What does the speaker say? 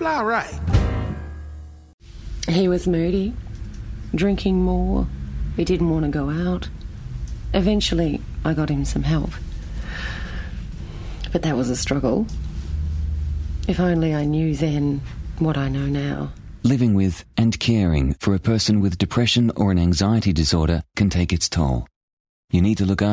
fly right. He was moody, drinking more. He didn't want to go out. Eventually, I got him some help. But that was a struggle. If only I knew then what I know now. Living with and caring for a person with depression or an anxiety disorder can take its toll. You need to look after